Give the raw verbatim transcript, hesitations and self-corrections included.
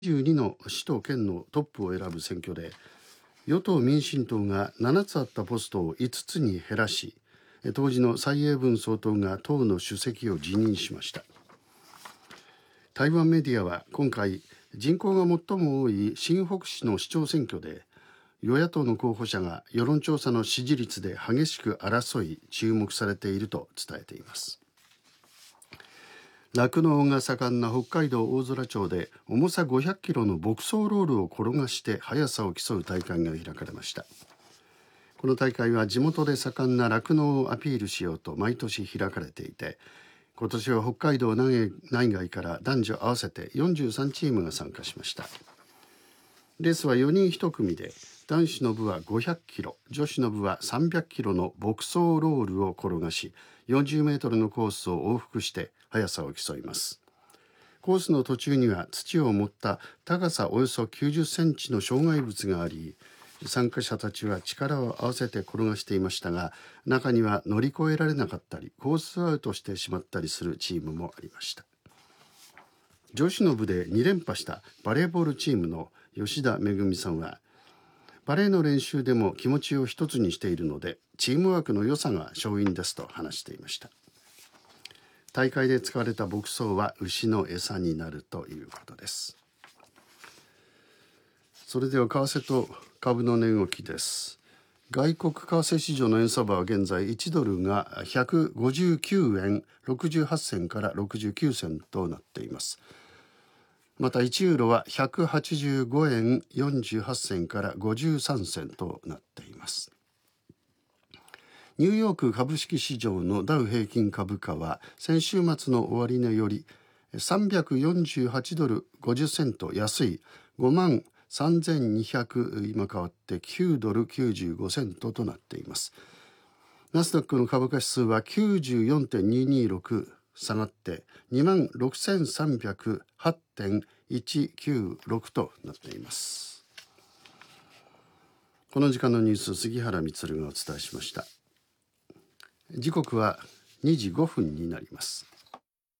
じゅうにの市と県のトップを選ぶ選挙で、与党民進党がななつあったポストをいつつに減らし、当時の蔡英文総統が党の主席を辞任しました。台湾メディアは今回、人口が最も多い新北市の市長選挙で、与野党の候補者が世論調査の支持率で激しく争い注目されていると伝えています。酪農が盛んな北海道大空町で重さごひゃくキロの牧草ロールを転がして速さを競う大会が開かれました。この大会は地元で盛んな酪農をアピールしようと毎年開かれていて、今年は北海道内外から男女合わせてよんじゅうさんチームが参加しました。レースはよにんいち組で、男子の部はごひゃくキロ、女子の部はさんびゃくキロの牧草ロールを転がし、よんじゅうメートルのコースを往復して速さを競います。コースの途中には土を盛った高さおよそきゅうじゅっセンチの障害物があり、参加者たちは力を合わせて転がしていましたが、中には乗り越えられなかったり、コースアウトしてしまったりするチームもありました。女子の部でに連覇したバレーボールチームの吉田めぐみさんは、バレーの練習でも気持ちを一つにしているので、チームワークの良さが勝因ですと話していました。大会で使われた牧草は牛の餌になるということです。それでは為替と株の値動きです。外国為替市場の円相場は現在いちドルがひゃくごじゅうきゅうえんろくじゅうはち銭からろくじゅうきゅう銭となっています。またいちユーロはひゃくはちじゅうごえんよんじゅうはち銭からごじゅうさん銭となっています。ニューヨーク株式市場のダウ平均株価は先週末の終値よりさんびゃくよんじゅうはちドルごじゅっセント安いごまんさんぜんにひゃく今変わってきゅうドルきゅうじゅうごセントとなっています。ナスダックの株価指数は きゅうじゅうよんてんににろく 下がって にまんろくせんさんびゃくはちてんいちきゅうろく となっています。この時間のニュース、杉原充がお伝えしました。時刻はにじごふんになります。